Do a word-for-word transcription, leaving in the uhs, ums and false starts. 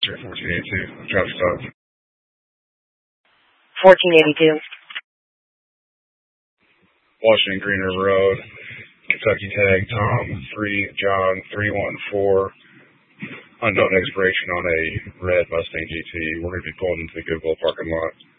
fourteen eighty-two. Traffic stop. fourteen eighty-two. Washington Green River Road. Kentucky tag Tom three John three one four. Unknown expiration on a red Mustang G T. We're going to be pulling into the Goodwill parking lot.